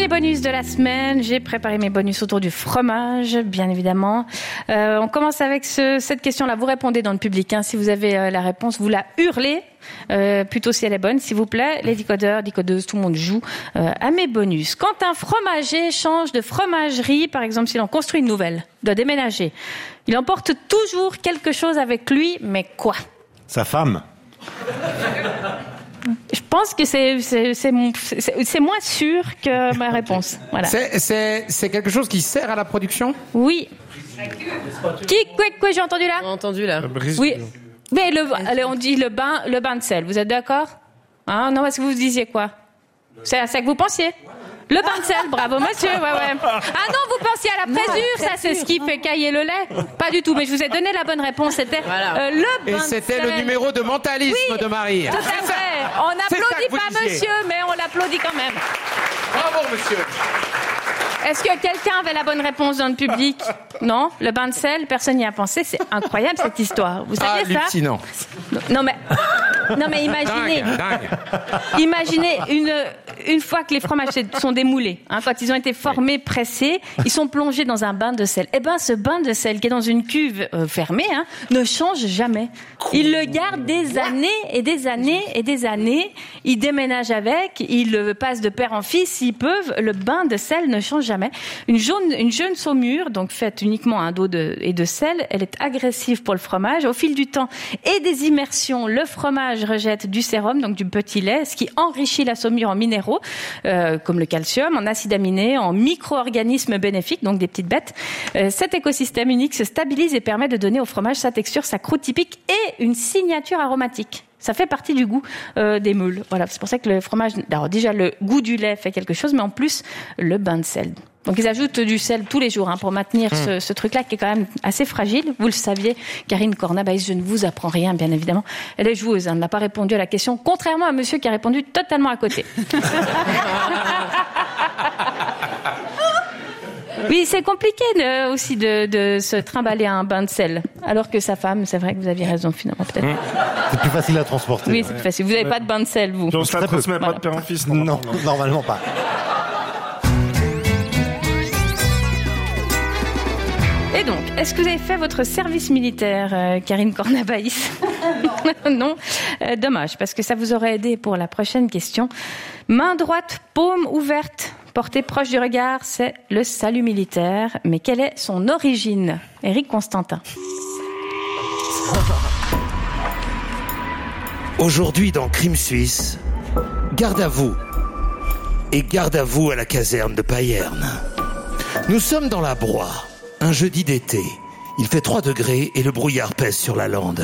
Premier bonus de la semaine. J'ai préparé mes bonus autour du fromage, bien évidemment. On commence avec cette question-là. Vous répondez dans le public. Si vous avez la réponse, vous la hurlez. Plutôt si elle est bonne, s'il vous plaît. Les décodeurs, décodeuses, tout le monde joue à mes bonus. Quand un fromager change de fromagerie, par exemple, s'il en construit une nouvelle, doit déménager, il emporte toujours quelque chose avec lui, mais quoi ? Sa femme. Je pense que c'est moins sûr que ma réponse. Voilà. C'est quelque chose qui sert à la production ? Oui. Quoi, j'ai entendu là ? On a entendu là. Oui. Mais allez, on dit le bain de sel. Vous êtes d'accord ? Non, est-ce que vous disiez quoi ? C'est à ça que vous pensiez ? Le bain de sel, bravo monsieur, ouais. Ah non, vous pensiez à la présure, ça c'est ce qui fait cailler le lait ? Pas du tout, mais je vous ai donné la bonne réponse, c'était le bain de sel. Et c'était le numéro de mentalisme de Marie. Tout à fait. On n'applaudit pas monsieur, mais on l'applaudit quand même. Bravo monsieur. Est-ce que quelqu'un avait la bonne réponse dans le public ? Non ? Le bain de sel, personne n'y a pensé. C'est incroyable cette histoire. Vous saviez ça ? Hallucinant. Non mais imaginez. Imaginez une fois que les fromages sont démoulés, quand ils ont été formés, pressés, ils sont plongés dans un bain de sel. Eh ben ce bain de sel qui est dans une cuve fermée, ne change jamais. Ils le gardent des années et des années et des années. Ils déménagent avec, ils le passent de père en fils s'ils peuvent. Le bain de sel ne change jamais. Une jeune saumure, donc faite uniquement à d'eau et de sel, elle est agressive pour le fromage. Au fil du temps et des immersions, le fromage rejette du sérum, donc du petit lait, ce qui enrichit la saumure en minéraux, comme le calcium, en acides aminés, en micro-organismes bénéfiques, donc des petites bêtes. Cet écosystème unique se stabilise et permet de donner au fromage sa texture, sa croûte typique et une signature aromatique. Ça fait partie du goût des meules. Voilà, c'est pour ça que le fromage... Alors déjà, le goût du lait fait quelque chose, mais en plus, le bain de sel. Donc ils ajoutent du sel tous les jours pour maintenir ce truc-là qui est quand même assez fragile. Vous le saviez, Karine Cornabaïs, je ne vous apprends rien, bien évidemment. Elle est joueuse, elle n'a pas répondu à la question, contrairement à monsieur qui a répondu totalement à côté. Oui, c'est compliqué aussi de se trimballer à un bain de sel. Alors que sa femme, c'est vrai que vous aviez raison finalement, peut-être. C'est plus facile à transporter. Oui, c'est plus facile. Vous n'avez pas de bain de sel, vous. On se la transmet pas de père en fils. Non, normalement pas. Et donc, est-ce que vous avez fait votre service militaire, Karine Cornabaïs ? Non. Dommage, parce que ça vous aurait aidé pour la prochaine question. Main droite, paume ouverte, portée proche du regard, c'est le salut militaire. Mais quelle est son origine ? Éric Constantin. Aujourd'hui dans Crime Suisse, garde à vous. Et garde à vous à la caserne de Payerne. Nous sommes dans la Broye. Un jeudi d'été, il fait 3 degrés et le brouillard pèse sur la lande.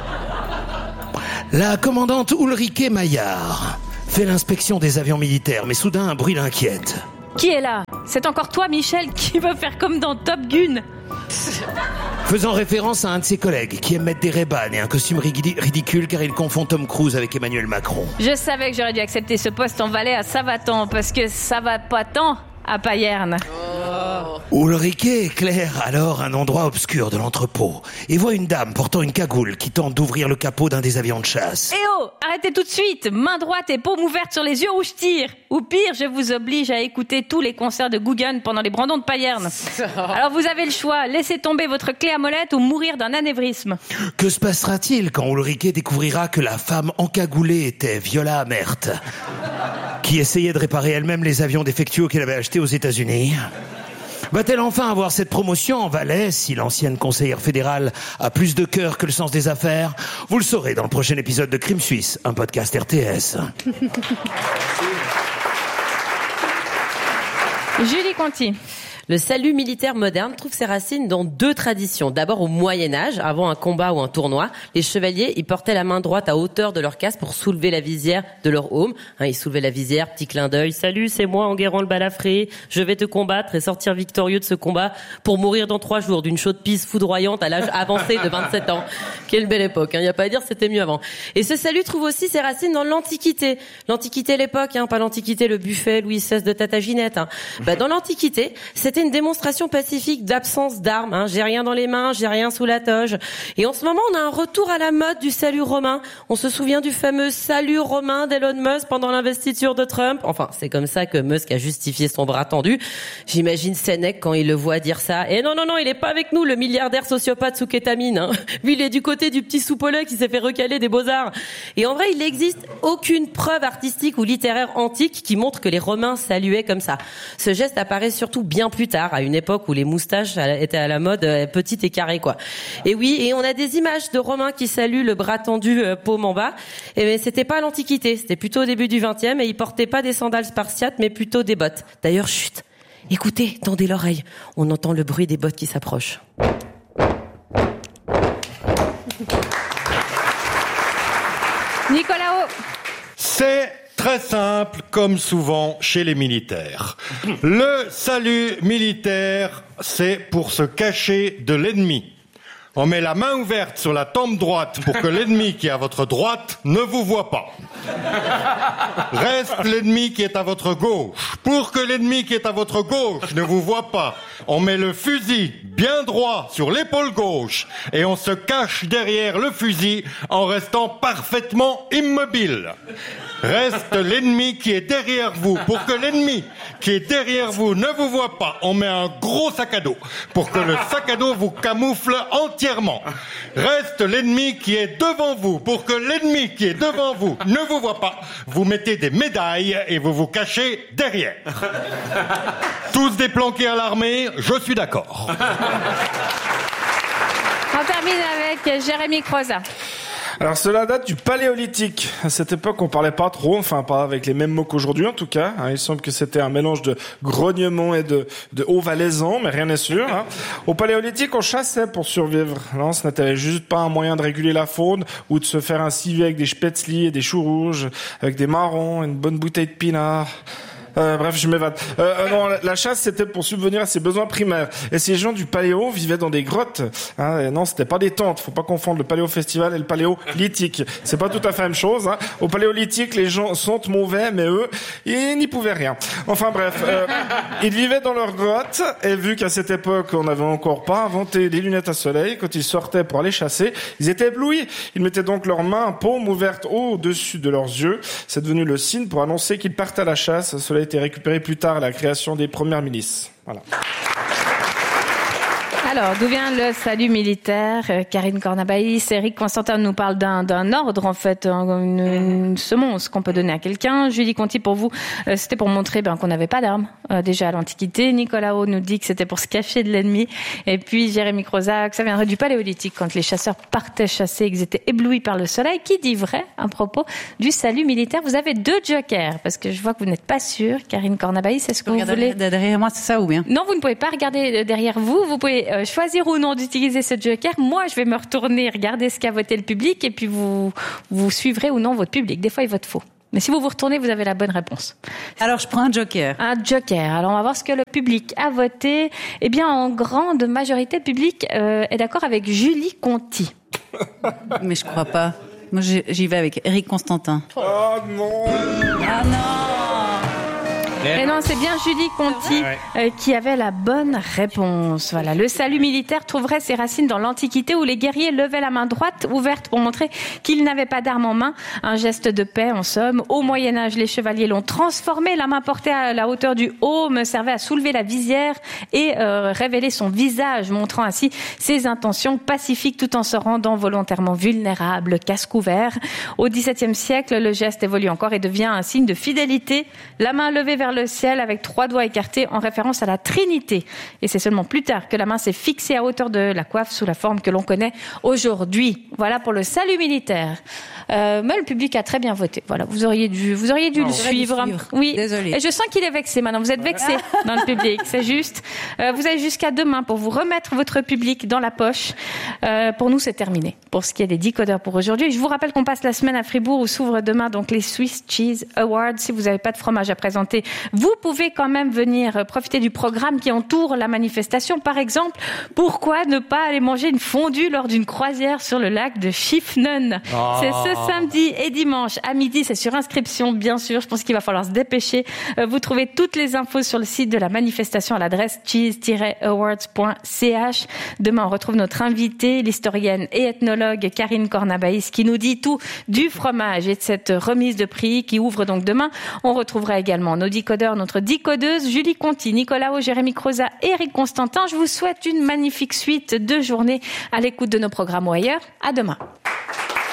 La commandante Ulrike Maillard fait l'inspection des avions militaires, mais soudain un bruit l'inquiète. Qui est là ? C'est encore toi, Michel, qui veut faire comme dans Top Gun. Faisant référence à un de ses collègues qui aime mettre des Ray-Ban et un costume ridicule car il confond Tom Cruise avec Emmanuel Macron. Je savais que j'aurais dû accepter ce poste en Valais à Savatan, parce que ça va pas tant à Payerne. Ulrike éclaire alors un endroit obscur de l'entrepôt et voit une dame portant une cagoule qui tente d'ouvrir le capot d'un des avions de chasse. Eh oh, arrêtez tout de suite, main droite et paume ouverte sur les yeux ou je tire. Ou pire, je vous oblige à écouter tous les concerts de Guggen pendant les brandons de Payerne. Alors vous avez le choix, laissez tomber votre clé à molette ou mourir d'un anévrisme. Que se passera-t-il quand Ulrike découvrira que la femme encagoulée était Viola Amert, qui essayait de réparer elle-même les avions défectueux qu'elle avait achetés aux États-Unis? Va-t-elle enfin avoir cette promotion en Valais si l'ancienne conseillère fédérale a plus de cœur que le sens des affaires? Vous le saurez dans le prochain épisode de Crime Suisse, un podcast RTS. Julie Conti. Le salut militaire moderne trouve ses racines dans 2 traditions. D'abord au Moyen-Âge, avant un combat ou un tournoi, les chevaliers, ils portaient la main droite à hauteur de leur casque pour soulever la visière de leur aume. Ils soulevaient la visière, petit clin d'œil. Salut, c'est moi, Enguerrand le balafré. Je vais te combattre et sortir victorieux de ce combat pour mourir dans 3 jours d'une chaude pisse foudroyante à l'âge avancé de 27 ans. Quelle belle époque, il y a pas à dire, c'était mieux avant. Et ce salut trouve aussi ses racines dans l'Antiquité. L'Antiquité l'époque, pas l'Antiquité le buffet Louis XVI de Tata Ginette. Dans l'Antiquité, c'était c'était une démonstration pacifique d'absence d'armes. J'ai rien dans les mains, j'ai rien sous la toge. Et en ce moment, on a un retour à la mode du salut romain. On se souvient du fameux salut romain d'Elon Musk pendant l'investiture de Trump. Enfin, c'est comme ça que Musk a justifié son bras tendu. J'imagine Sénèque quand il le voit dire ça. Et non, il est pas avec nous, le milliardaire sociopathe sous kétamine. Lui, il est du côté du petit soupoleux qui s'est fait recaler des beaux-arts. Et en vrai, il n'existe aucune preuve artistique ou littéraire antique qui montre que les Romains saluaient comme ça. Ce geste apparaît surtout bien plus tard, à une époque où les moustaches étaient à la mode petites et carrées, quoi. Et oui, et on a des images de Romains qui saluent le bras tendu, paume en bas. Mais c'était pas à l'Antiquité, c'était plutôt au début du XXe, et ils portaient pas des sandales spartiates, mais plutôt des bottes. D'ailleurs, chut, écoutez, tendez l'oreille, on entend le bruit des bottes qui s'approchent. Nicolas. C'est très simple, comme souvent chez les militaires. Le salut militaire, c'est pour se cacher de l'ennemi. On met la main ouverte sur la tempe droite pour que l'ennemi qui est à votre droite ne vous voit pas. Reste l'ennemi qui est à votre gauche. Pour que l'ennemi qui est à votre gauche ne vous voit pas, on met le fusil bien droit sur l'épaule gauche et on se cache derrière le fusil en restant parfaitement immobile. Reste l'ennemi qui est derrière vous. Pour que l'ennemi qui est derrière vous ne vous voit pas, on met un gros sac à dos pour que le sac à dos vous camoufle entièrement. Reste l'ennemi qui est devant vous. Pour que l'ennemi qui est devant vous ne vous voit pas, vous mettez des médailles et vous vous cachez derrière. Tous déplanqués à l'armée, je suis d'accord. On termine avec Jérémy Croza. Alors cela date du Paléolithique. À cette époque, on parlait pas trop, enfin pas avec les mêmes mots qu'aujourd'hui en tout cas. Il semble que c'était un mélange de grognement et de haut-valaisan, mais rien n'est sûr. Au Paléolithique, on chassait pour survivre. Non, ce n'était juste pas un moyen de réguler la faune ou de se faire un civet avec des spätzli et des choux rouges, avec des marrons, une bonne bouteille de pinard. Bref, je m'évade. Non, la chasse, c'était pour subvenir à ses besoins primaires. Et ces gens du paléo vivaient dans des grottes. Et non, c'était pas des tentes. Faut pas confondre le paléo-festival et le paléolithique. C'est pas tout à fait la même chose. Au paléolithique, les gens sentent mauvais, mais eux, ils n'y pouvaient rien. Enfin bref, ils vivaient dans leurs grottes. Et vu qu'à cette époque, on n'avait encore pas inventé les lunettes à soleil, quand ils sortaient pour aller chasser, ils étaient éblouis. Ils mettaient donc leurs mains, paume ouverte au-dessus de leurs yeux. C'est devenu le signe pour annoncer qu'ils partaient à la chasse. Cela a été récupéré plus tard à la création des premières milices. Voilà. Alors, d'où vient le salut militaire? Karine Cornabaïs, Eric Constantin nous parle d'un ordre, en fait, une semonce qu'on peut donner à quelqu'un. Julie Conti, pour vous, c'était pour montrer qu'on n'avait pas d'armes, déjà à l'Antiquité. Nicolas O nous dit que c'était pour se cacher de l'ennemi. Et puis, Jérémy Crozac, ça viendrait du Paléolithique, quand les chasseurs partaient chasser et qu'ils étaient éblouis par le soleil. Qui dit vrai à propos du salut militaire? Vous avez 2 jokers, parce que je vois que vous n'êtes pas sûr. Karine Cornabaïs, est-ce que vous voulez... Derrière moi, c'est ça ou bien? Non, vous ne pouvez pas regarder derrière vous. Vous pouvez choisir ou non d'utiliser ce joker. Moi, je vais me retourner, regarder ce qu'a voté le public et puis vous suivrez ou non votre public. Des fois, il vote faux. Mais si vous vous retournez, vous avez la bonne réponse. Alors, je prends un joker. Un joker. Alors, on va voir ce que le public a voté. Eh bien, en grande majorité, le public est d'accord avec Julie Conti. Mais je crois pas. Moi, j'y vais avec Eric Constantin. Oh non! Ah non! Et non, c'est bien Julie Conti qui avait la bonne réponse. Voilà, le salut militaire trouverait ses racines dans l'Antiquité où les guerriers levaient la main droite ouverte pour montrer qu'ils n'avaient pas d'armes en main. Un geste de paix, en somme. Au Moyen-Âge, les chevaliers l'ont transformé. La main portée à la hauteur du aume servait à soulever la visière et révéler son visage, montrant ainsi ses intentions pacifiques tout en se rendant volontairement vulnérable, casque ouvert. Au XVIIe siècle, le geste évolue encore et devient un signe de fidélité. La main levée vers le ciel avec 3 doigts écartés en référence à la Trinité. Et c'est seulement plus tard que la main s'est fixée à hauteur de la coiffe sous la forme que l'on connaît aujourd'hui. Voilà pour le salut militaire. Mais le public a très bien voté. Voilà, vous auriez dû le suivre. Oui. Désolée. Et je sens qu'il est vexé maintenant. Vous êtes vexé dans le public, c'est juste. Vous avez jusqu'à demain pour vous remettre votre public dans la poche. Pour nous, c'est terminé. Pour ce qui est des 10 codeurs pour aujourd'hui. Je vous rappelle qu'on passe la semaine à Fribourg où s'ouvrent demain donc les Swiss Cheese Awards. Si vous n'avez pas de fromage à présenter, vous pouvez quand même venir profiter du programme qui entoure la manifestation. Par exemple, pourquoi ne pas aller manger une fondue lors d'une croisière sur le lac de Schiffnen? C'est ce samedi et dimanche à midi. C'est sur inscription, bien sûr. Je pense qu'il va falloir se dépêcher. Vous trouvez toutes les infos sur le site de la manifestation à l'adresse cheese-awards.ch. Demain, on retrouve notre invitée, l'historienne et ethnologue Karine Cornabaïs, qui nous dit tout du fromage et de cette remise de prix qui ouvre donc demain. On retrouvera également nos décodeurs, notre décodeuse, Julie Conti, Nicolas O, Jérémy Croza, Eric Constantin. Je vous souhaite une magnifique suite de journée à l'écoute de nos programmes ou ailleurs. À demain.